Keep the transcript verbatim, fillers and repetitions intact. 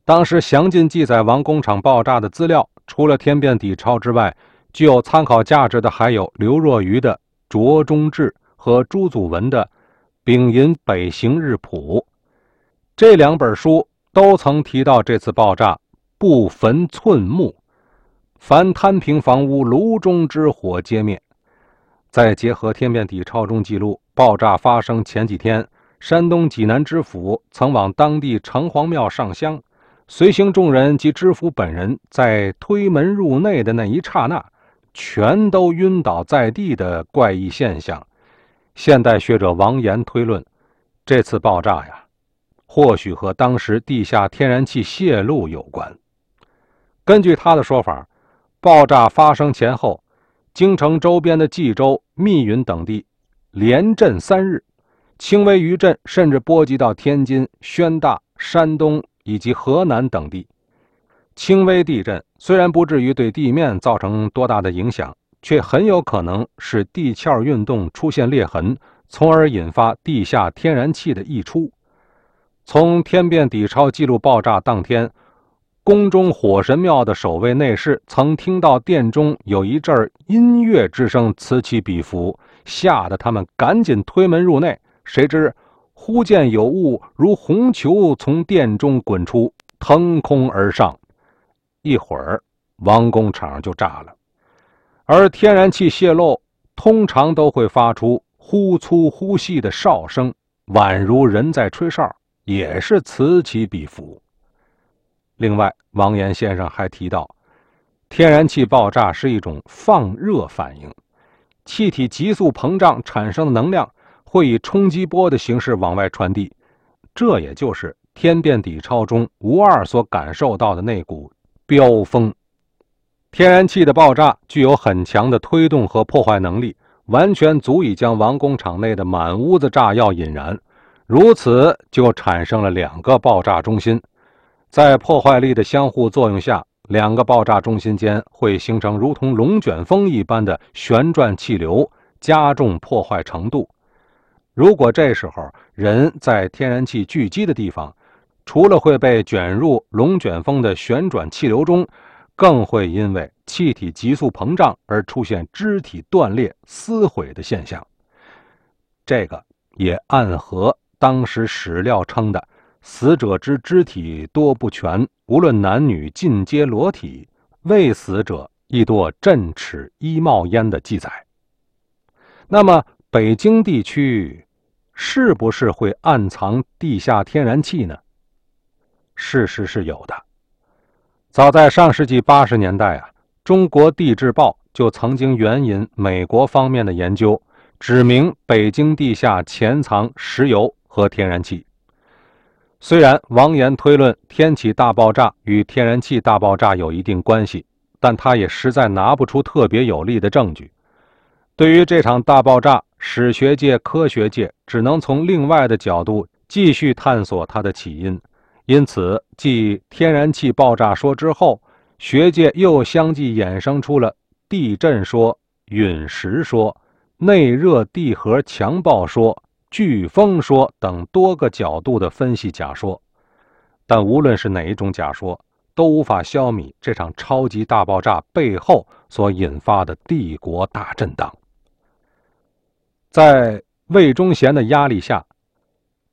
当时详尽记载王工厂爆炸的资料，除了天变底钞之外，具有参考价值的还有刘若愚的《卓中志》和朱祖文的《丙寅北行日谱》。这两本书都曾提到这次爆炸不焚寸木，凡摊平房屋，炉中之火皆灭。再结合天变底钞中记录，爆炸发生前几天，山东济南知府曾往当地城隍庙上香，随行众人及知府本人在推门入内的那一刹那，全都晕倒在地的怪异现象。现代学者王岩推论，这次爆炸呀，或许和当时地下天然气泄露有关。根据他的说法，爆炸发生前后，京城周边的冀州、密云等地连震三日，轻微余震甚至波及到天津、宣大、山东以及河南等地。轻微地震虽然不至于对地面造成多大的影响，却很有可能使地壳运动出现裂痕，从而引发地下天然气的溢出。从天变底钞记录爆炸当天，宫中火神庙的守卫内侍曾听到殿中有一阵音乐之声此起彼伏，吓得他们赶紧推门入内，谁知忽见有物如红球从殿中滚出，腾空而上，一会儿王工厂就炸了。而天然气泄漏通常都会发出忽粗忽细的哨声，宛如人在吹哨，也是此起彼伏。另外，王岩先生还提到，天然气爆炸是一种放热反应，气体急速膨胀产生的能量会以冲击波的形式往外传递，这也就是天变底钞中吴二所感受到的那股飙风。天然气的爆炸具有很强的推动和破坏能力，完全足以将王工厂内的满屋子炸药引燃，如此就产生了两个爆炸中心。在破坏力的相互作用下，两个爆炸中心间会形成如同龙卷风一般的旋转气流，加重破坏程度。如果这时候人在天然气聚集的地方，除了会被卷入龙卷风的旋转气流中，更会因为气体急速膨胀而出现肢体断裂、撕毁的现象。这个也暗合当时史料称的死者之肢体多不全，无论男女尽皆裸体，未死者亦多振齿衣冒烟的记载。那么北京地区是不是会暗藏地下天然气呢？事实是有的。早在上世纪八十年代啊，中国地质报就曾经援引美国方面的研究，指明北京地下潜藏石油和天然气。虽然王岩推论天启大爆炸与天然气大爆炸有一定关系，但他也实在拿不出特别有力的证据。对于这场大爆炸，史学界、科学界只能从另外的角度继续探索它的起因。因此，继天然气爆炸说之后，学界又相继衍生出了地震说、陨石说、内热地核强暴说、飓风说等多个角度的分析假说。但无论是哪一种假说，都无法消弭这场超级大爆炸背后所引发的帝国大震荡。在魏忠贤的压力下，